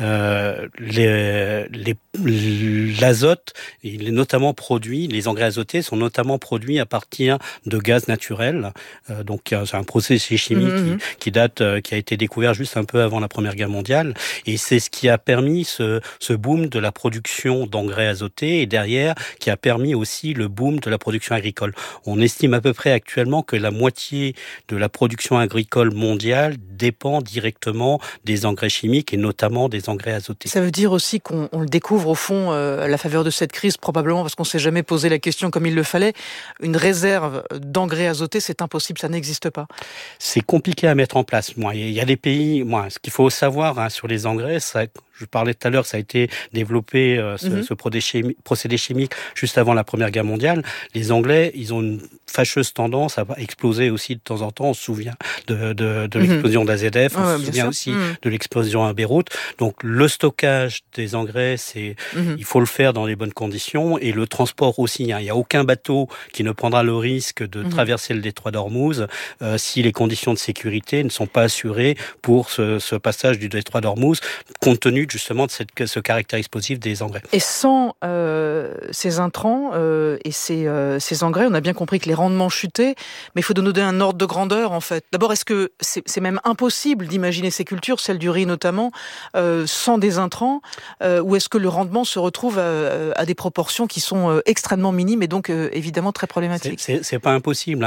L'azote, il est notamment produit, les engrais azotés sont notamment produits à partir de gaz naturel. Donc c'est un processus chimique qui a été découvert juste un peu avant la Première Guerre mondiale, et c'est ce qui a permis ce boom de la production d'engrais azotés et derrière qui a permis aussi le boom de la production agricole. On estime à peu près actuellement que la moitié de la production agricole mondiale dépend directement des engrais chimiques et notamment des engrais azotés. Ça veut dire aussi qu'on le découvre au fond à la faveur de cette crise, probablement parce qu'on ne s'est jamais posé la question comme il le fallait. Une réserve d'engrais azotés, c'est impossible, ça n'existe pas. C'est compliqué à mettre en place. Il y a des pays, ce qu'il faut savoir sur les engrais, je parlais tout à l'heure, ça a été développé, ce procédé chimique juste avant la Première Guerre mondiale. Les Anglais, ils ont une fâcheuse tendance à exploser aussi de temps en temps. On se souvient de l'explosion d'AZF, on se souvient aussi de l'explosion à Beyrouth. Donc le stockage des engrais, il faut le faire dans les bonnes conditions, et le transport aussi. Il n'y a aucun bateau qui ne prendra le risque de traverser le détroit d'Ormuz si les conditions de sécurité ne sont pas assurées pour ce passage du détroit d'Ormuz, compte tenu justement de ce caractère explosif des engrais. Et sans ces intrants et ces engrais, on a bien compris que les rendements chutaient, mais il faut donner un ordre de grandeur en fait. D'abord, est-ce que c'est même impossible d'imaginer ces cultures, celle du riz notamment, sans des intrants, ou est-ce que le rendement se retrouve à des proportions qui sont extrêmement minimes et donc évidemment très problématiques? C'est pas impossible.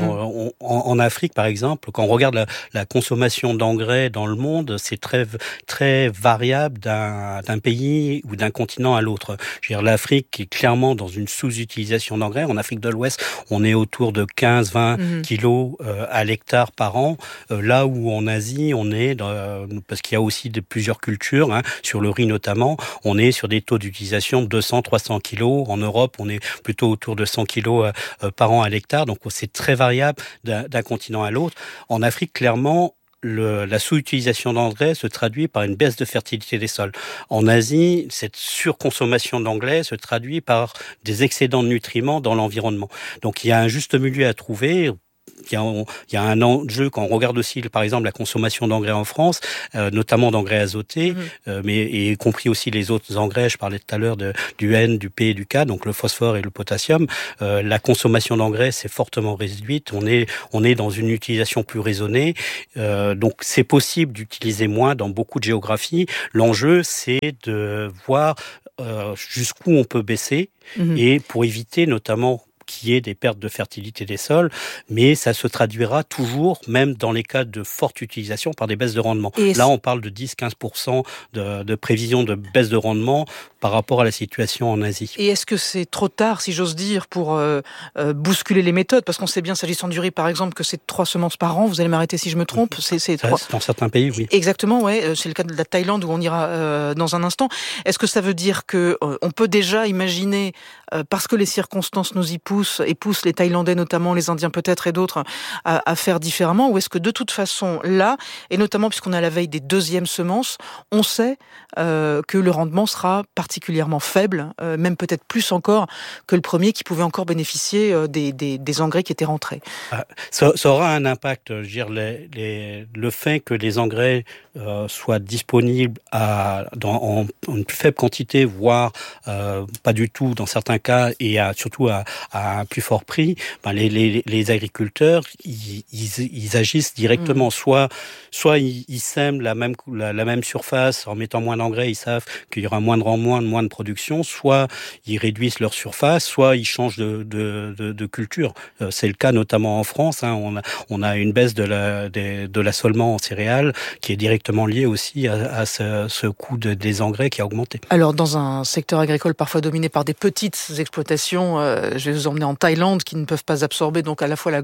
En Afrique, par exemple, quand on regarde la consommation d'engrais dans le monde, c'est très, très variable d'un pays ou d'un continent à l'autre. L'Afrique est clairement dans une sous-utilisation d'engrais. En Afrique de l'Ouest, on est autour de 15-20 kilos à l'hectare par an. Là où en Asie, on est, parce qu'il y a aussi plusieurs cultures, sur le riz notamment, on est sur des taux d'utilisation de 200-300 kilos. En Europe, on est plutôt autour de 100 kilos par an à l'hectare. Donc c'est très variable d'un continent à l'autre. En Afrique, clairement, la sous-utilisation d'engrais se traduit par une baisse de fertilité des sols. En Asie, cette surconsommation d'engrais se traduit par des excédents de nutriments dans l'environnement. Donc il y a un juste milieu à trouver. Il y a un enjeu quand on regarde aussi, par exemple, la consommation d'engrais en France, notamment d'engrais azotés, mais y compris aussi les autres engrais. Je parlais tout à l'heure du N, du P et du K, donc le phosphore et le potassium. La consommation d'engrais s'est fortement réduite. On est dans une utilisation plus raisonnée. Donc c'est possible d'utiliser moins dans beaucoup de géographies. L'enjeu, c'est de voir jusqu'où on peut baisser et pour éviter notamment qu'il y ait des pertes de fertilité des sols, mais ça se traduira toujours, même dans les cas de forte utilisation, par des baisses de rendement. Là, on parle de 10-15% de prévision de baisse de rendement par rapport à la situation en Asie. Et est-ce que c'est trop tard, si j'ose dire, pour bousculer les méthodes? Parce qu'on sait bien, s'agissant du riz, par exemple, que c'est 3 semences par an. Vous allez m'arrêter si je me trompe. C'est 3... Dans certains pays, oui. Exactement, ouais. C'est le cas de la Thaïlande où on ira dans un instant. Est-ce que ça veut dire que on peut déjà imaginer, parce que les circonstances nous y poussent, et poussent les Thaïlandais notamment, les Indiens peut-être et d'autres, à faire différemment? Ou est-ce que de toute façon, là, et notamment puisqu'on est à la veille des deuxièmes semences, on sait que le rendement sera particulièrement faible, même peut-être plus encore que le premier qui pouvait encore bénéficier des engrais qui étaient rentrés? Ça aura un impact, je veux dire, le fait que les engrais soient disponibles en une plus faible quantité, voire pas du tout dans certains cas, et surtout à un plus fort prix, les agriculteurs, ils agissent directement. Soit ils sèment la même surface en mettant moins d'engrais, ils savent qu'il y aura moins de rendement, moins de production, soit ils réduisent leur surface, soit ils changent de culture. C'est le cas notamment en France. On a une baisse de l'assolement en céréales qui est directement liée aussi à ce coût des engrais qui a augmenté. Alors, dans un secteur agricole parfois dominé par des petites exploitations, je vais vous emmener en Thaïlande, qui ne peuvent pas absorber donc à la fois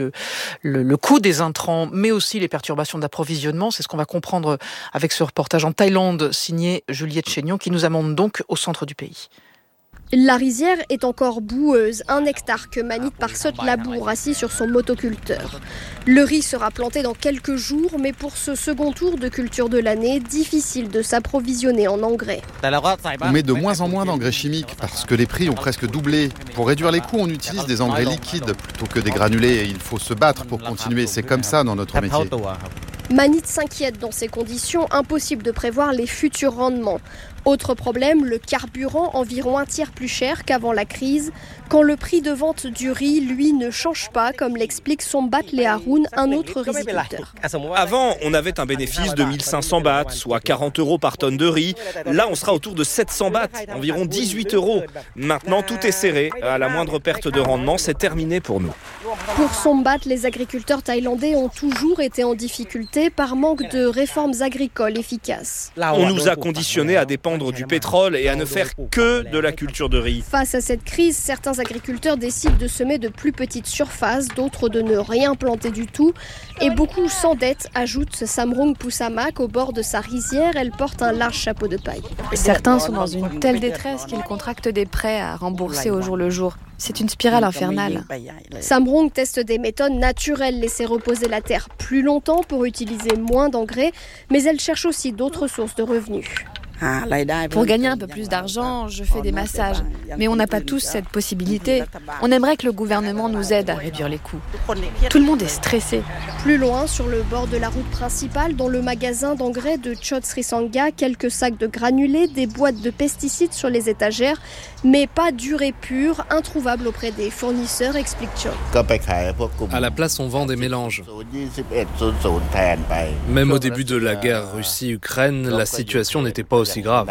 le coût des intrants, mais aussi les perturbations d'approvisionnement. C'est ce qu'on va comprendre avec ce reportage en Thaïlande, signé Juliette Chénion, qui nous amène donc au centre du pays. La rizière est encore boueuse, 1 hectare que Manit Parsot laboure assis sur son motoculteur. Le riz sera planté dans quelques jours, mais pour ce second tour de culture de l'année, difficile de s'approvisionner en engrais. On met de moins en moins d'engrais chimiques parce que les prix ont presque doublé. Pour réduire les coûts, on utilise des engrais liquides plutôt que des granulés. Il faut se battre pour continuer, c'est comme ça dans notre métier. Manit s'inquiète dans ces conditions, impossible de prévoir les futurs rendements. Autre problème, le carburant, environ 1/3 plus cher qu'avant la crise, quand le prix de vente du riz, lui, ne change pas, comme l'explique Sombat Leharoun, un autre riziculteur. Avant, on avait un bénéfice de 1500 bahts, soit 40 € par tonne de riz. Là, on sera autour de 700 bahts, environ 18 €. Maintenant, tout est serré. À la moindre perte de rendement, c'est terminé pour nous. Pour Sombat, les agriculteurs thaïlandais ont toujours été en difficulté par manque de réformes agricoles efficaces. On nous a conditionnés à dépendre du pétrole et à ne faire que de la culture de riz. Face à cette crise, certains agriculteurs décident de semer de plus petites surfaces, d'autres de ne rien planter du tout. Et beaucoup s'endettent, ajoute Samrong Pusamak au bord de sa rizière. Elle porte un large chapeau de paille. Certains sont dans une telle détresse qu'ils contractent des prêts à rembourser au jour le jour. C'est une spirale infernale. Samrong teste des méthodes naturelles, laisser reposer la terre plus longtemps pour utiliser moins d'engrais, mais elle cherche aussi d'autres sources de revenus. Pour gagner un peu plus d'argent, je fais des massages. Mais on n'a pas tous cette possibilité. On aimerait que le gouvernement nous aide à réduire les coûts. Tout le monde est stressé. Plus loin, sur le bord de la route principale, dans le magasin d'engrais de Chot Srisanga, quelques sacs de granulés, des boîtes de pesticides sur les étagères, mais pas d'urée pure, introuvable auprès des fournisseurs, explique Chot. À la place, on vend des mélanges. Même au début de la guerre Russie-Ukraine, la situation n'était pas aussi grave.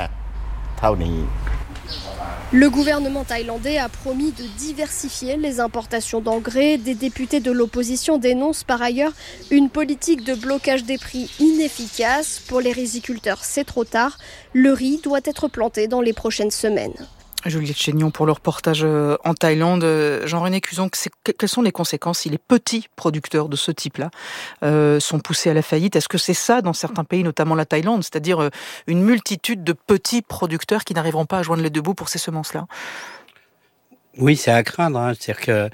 Le gouvernement thaïlandais a promis de diversifier les importations d'engrais. Des députés de l'opposition dénoncent par ailleurs une politique de blocage des prix inefficace. Pour les riziculteurs, c'est trop tard. Le riz doit être planté dans les prochaines semaines. Juliette Chénion pour le reportage en Thaïlande. Jean-René Cuzon, quelles sont les conséquences si les petits producteurs de ce type-là sont poussés à la faillite? Est-ce que c'est ça dans certains pays, notamment la Thaïlande, c'est-à-dire une multitude de petits producteurs qui n'arriveront pas à joindre les deux bouts pour ces semences-là? Oui, c'est à craindre. C'est-à-dire que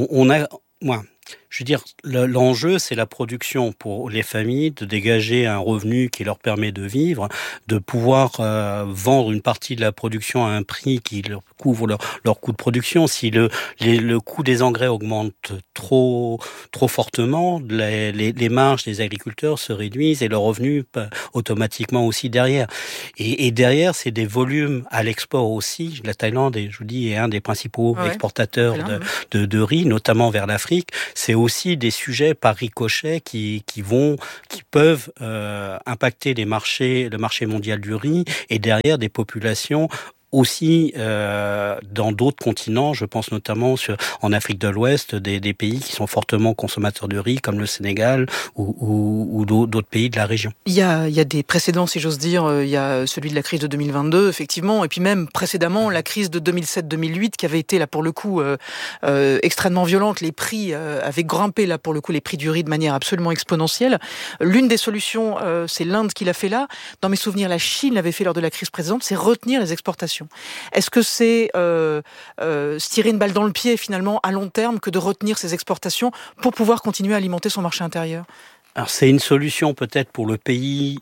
je veux dire, l'enjeu, c'est la production pour les familles, de dégager un revenu qui leur permet de vivre, de pouvoir vendre une partie de la production à un prix qui leur couvre leur coût de production. Si le coût des engrais augmente trop fortement, les marges des agriculteurs se réduisent et leurs revenus automatiquement aussi derrière. Et derrière, c'est des volumes à l'export aussi. La Thaïlande, je vous dis, est un des principaux exportateurs de riz, notamment vers l'Afrique. C'est aussi des sujets par ricochet qui peuvent impacter le marché mondial du riz et derrière des populations aussi dans d'autres continents, je pense notamment en Afrique de l'Ouest, des pays qui sont fortement consommateurs de riz, comme le Sénégal ou d'autres pays de la région. Il y a des précédents, si j'ose dire. Il y a celui de la crise de 2022, effectivement, et puis même précédemment la crise de 2007-2008, qui avait été là pour le coup extrêmement violente. Les prix avaient grimpé là pour le coup, les prix du riz de manière absolument exponentielle. L'une des solutions, c'est l'Inde qui l'a fait là. Dans mes souvenirs, la Chine l'avait fait lors de la crise précédente, c'est retenir les exportations. Est-ce que c'est se tirer une balle dans le pied finalement à long terme que de retenir ces exportations pour pouvoir continuer à alimenter son marché intérieur ? Alors c'est une solution peut-être pour le pays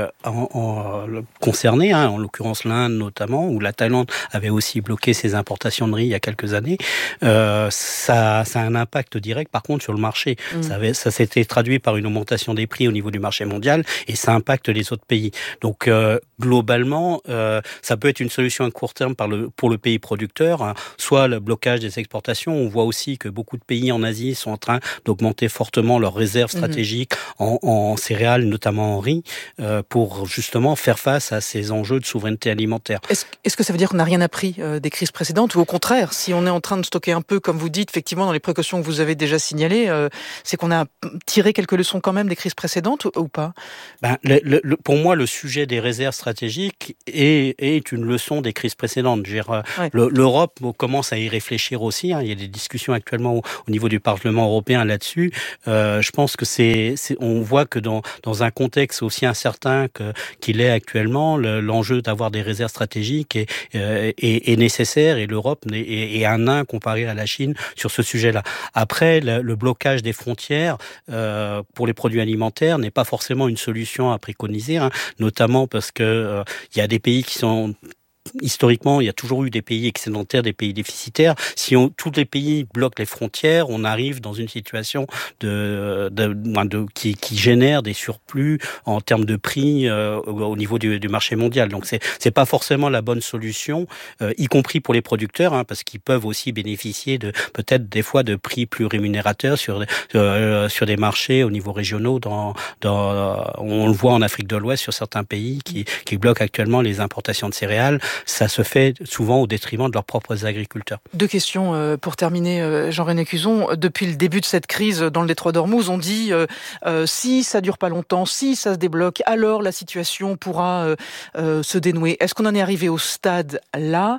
concerné, en l'occurrence l'Inde notamment, où la Thaïlande avait aussi bloqué ses importations de riz il y a quelques années. Ça a un impact direct par contre sur le marché. Ça s'était traduit par une augmentation des prix au niveau du marché mondial et ça impacte les autres pays. Donc globalement, ça peut être une solution à court terme pour le pays producteur, soit le blocage des exportations. On voit aussi que beaucoup de pays en Asie sont en train d'augmenter fortement leurs réserves stratégiques en céréales, notamment en riz, pour justement faire face à ces enjeux de souveraineté alimentaire. Est-ce que ça veut dire qu'on n'a rien appris des crises précédentes, ou au contraire, si on est en train de stocker un peu, comme vous dites, effectivement, dans les précautions que vous avez déjà signalées, c'est qu'on a tiré quelques leçons quand même des crises précédentes ou pas ? Pour moi, le sujet des réserves stratégiques est une leçon des crises précédentes. L'Europe commence à y réfléchir aussi. Il y a des discussions actuellement au niveau du Parlement européen là-dessus. Je pense que on voit que dans un contexte aussi incertain qu'il est actuellement, l'enjeu d'avoir des réserves stratégiques est nécessaire et l'Europe est un nain comparé à la Chine sur ce sujet-là. Après, le blocage des frontières pour les produits alimentaires n'est pas forcément une solution à préconiser, notamment parce que il y a des pays qui sont... Historiquement, il y a toujours eu des pays excédentaires, des pays déficitaires. Si tous les pays bloquent les frontières, on arrive dans une situation qui génère des surplus en termes de prix au niveau du marché mondial. Donc c'est pas forcément la bonne solution, y compris pour les producteurs, parce qu'ils peuvent aussi bénéficier peut-être des fois de prix plus rémunérateurs sur des marchés au niveau régionaux. On le voit en Afrique de l'Ouest sur certains pays qui bloquent actuellement les importations de céréales. Ça se fait souvent au détriment de leurs propres agriculteurs. Deux questions pour terminer, Jean-René Cuzon. Depuis le début de cette crise dans le détroit d'Ormuz, on dit si ça dure pas longtemps, si ça se débloque, alors la situation pourra se dénouer. Est-ce qu'on en est arrivé au stade là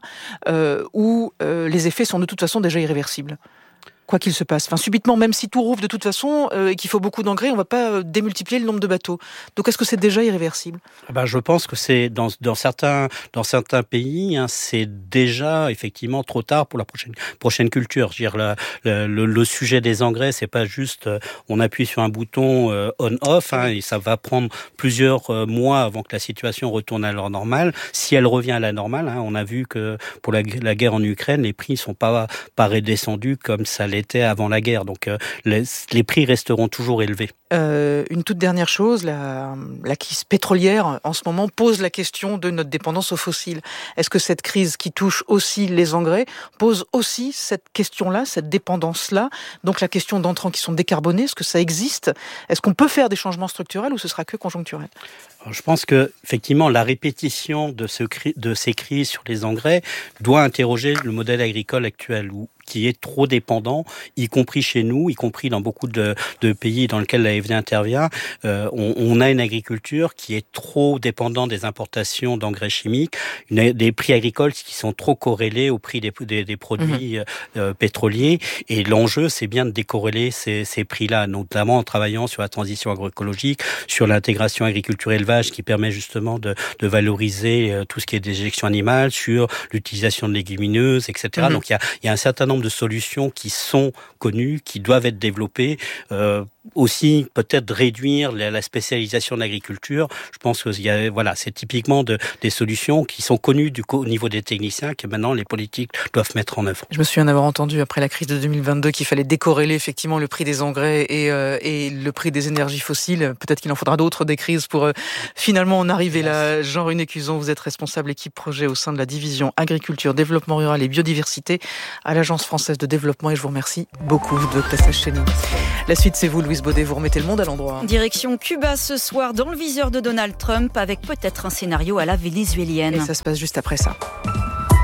où les effets sont de toute façon déjà irréversibles ? Quoi qu'il se passe. Subitement, même si tout rouvre de toute façon et qu'il faut beaucoup d'engrais, on ne va pas démultiplier le nombre de bateaux. Donc, est-ce que c'est déjà irréversible ? Je pense que c'est dans certains pays, c'est déjà effectivement trop tard pour la prochaine culture. Je veux dire, le sujet des engrais, c'est pas juste on appuie sur un bouton on/off, et ça va prendre plusieurs mois avant que la situation retourne à leur normale. Si elle revient à la normale, on a vu que pour la guerre en Ukraine, les prix sont pas redescendus comme ça l'était avant la guerre. Donc les prix resteront toujours élevés. Une toute dernière chose, la crise pétrolière en ce moment pose la question de notre dépendance aux fossiles. Est-ce que cette crise qui touche aussi les engrais pose aussi cette question-là, cette dépendance-là, donc la question d'entrants qui sont décarbonés, est-ce que ça existe ? Est-ce qu'on peut faire des changements structurels ou ce sera que conjoncturel ? Je pense que effectivement la répétition de ces crises sur les engrais doit interroger le modèle agricole actuel qui est trop dépendant, y compris chez nous, y compris dans beaucoup de pays dans lesquels l'AFD intervient. On a une agriculture qui est trop dépendante des importations d'engrais chimiques, des prix agricoles qui sont trop corrélés au prix des produits pétroliers. Et l'enjeu, c'est bien de décorréler ces prix-là, notamment en travaillant sur la transition agroécologique, sur l'intégration agriculture-élevage qui permet justement de valoriser tout ce qui est déjection animale, sur l'utilisation de légumineuses, etc. Donc il y a un certain nombre de solutions qui sont connues, qui doivent être développées. Aussi, peut-être réduire la spécialisation de l'agriculture. Je pense que c'est typiquement des solutions qui sont connues au niveau des techniciens que maintenant les politiques doivent mettre en œuvre. Je me souviens d'avoir entendu après la crise de 2022 qu'il fallait décorréler effectivement le prix des engrais et le prix des énergies fossiles. Peut-être qu'il en faudra d'autres des crises pour finalement en arriver là. Jean-René Cuzon, vous êtes responsable équipe projet au sein de la division agriculture, développement rural et biodiversité à l'Agence française de développement et je vous remercie beaucoup de votre passage chez nous. La suite, c'est vous, Louise Baudet, vous remettez le monde à l'endroit. Direction Cuba ce soir, dans le viseur de Donald Trump, avec peut-être un scénario à la vénézuélienne. Et ça se passe juste après ça.